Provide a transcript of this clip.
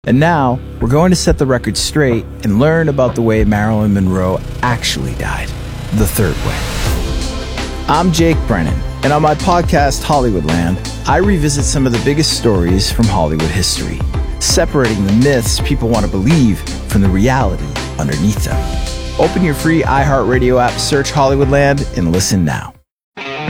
And now, we're going to set the record straight and learn about the way Marilyn Monroe actually died, the third way. I'm Jake Brennan, and on my podcast, Hollywoodland, I revisit some of the biggest stories from Hollywood history, separating the myths people want to believe from the reality underneath them. Open your free iHeartRadio app, search Hollywoodland, and listen now.